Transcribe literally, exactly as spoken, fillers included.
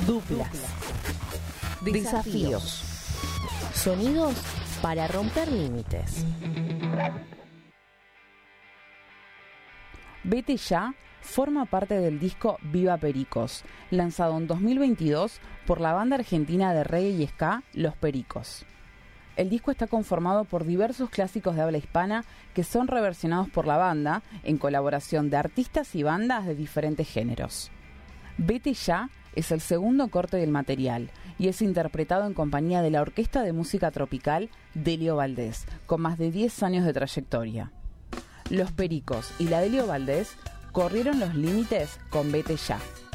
Duplas. Desafíos. Sonidos para romper límites. Vete Ya forma parte del disco Viva Pericos, lanzado en dos mil veintidós por la banda argentina de reggae y ska Los Pericos. El disco está conformado por diversos clásicos de habla hispana que son reversionados por la banda en colaboración de artistas y bandas de diferentes géneros. Vete Ya es el segundo corte del material y es interpretado en compañía de la Orquesta de Música Tropical Delio Valdés, con más de diez años de trayectoria. Los Pericos y la Delio Valdés corrieron los límites con Vete Ya.